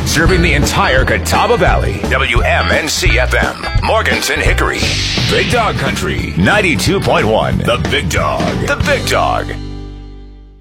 Serving the entire Catawba Valley. WMNC-FM, Morganton Hickory. Big Dog Country, 92.1. The Big Dog. The Big Dog.